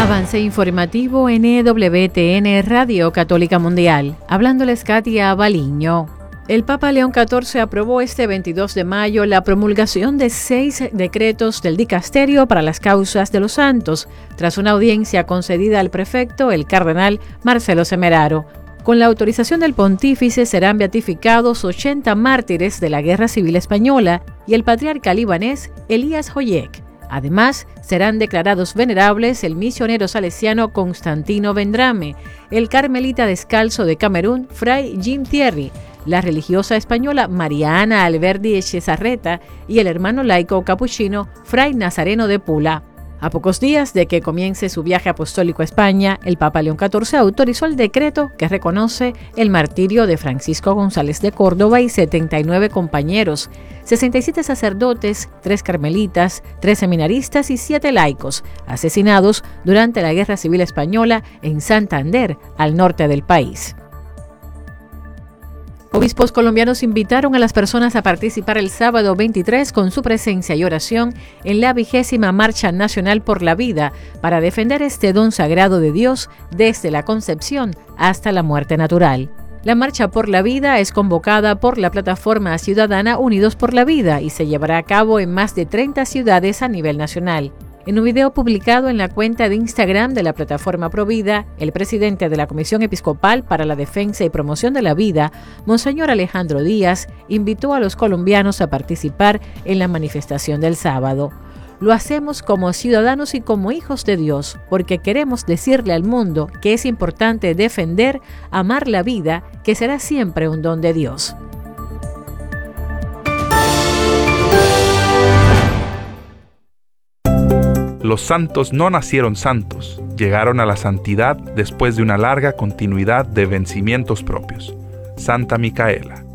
Avance informativo en EWTN Radio Católica Mundial. Hablándoles Katia Baliño. El Papa León XIV aprobó este 22 de mayo la promulgación de 6 decretos del dicasterio para las causas de los santos, tras una audiencia concedida al prefecto, el cardenal Marcelo Semeraro. Con la autorización del pontífice serán beatificados 80 mártires de la Guerra Civil Española y el patriarca libanés Elías Hoyek. Además, serán declarados venerables el misionero salesiano Constantino Vendrame, el carmelita descalzo de Camerún, Fray Jim Thierry, la religiosa española María Ana Alberdi Echezarreta y el hermano laico capuchino Fray Nazareno de Pula. A pocos días de que comience su viaje apostólico a España, el Papa León XIV autorizó el decreto que reconoce el martirio de Francisco González de Córdoba y 79 compañeros, 67 sacerdotes, 3 carmelitas, 3 seminaristas y 7 laicos, asesinados durante la Guerra Civil Española en Santander, al norte del país. Obispos colombianos invitaron a las personas a participar el sábado 23 con su presencia y oración en la 20ª Marcha Nacional por la Vida para defender este don sagrado de Dios desde la concepción hasta la muerte natural. La Marcha por la Vida es convocada por la plataforma ciudadana Unidos por la Vida y se llevará a cabo en más de 30 ciudades a nivel nacional. En un video publicado en la cuenta de Instagram de la plataforma Provida, el presidente de la Comisión Episcopal para la Defensa y Promoción de la Vida, Monseñor Alejandro Díaz, invitó a los colombianos a participar en la manifestación del sábado. Lo hacemos como ciudadanos y como hijos de Dios, porque queremos decirle al mundo que es importante defender, amar la vida, que será siempre un don de Dios. Los santos no nacieron santos, llegaron a la santidad después de una larga continuidad de vencimientos propios. Santa Micaela.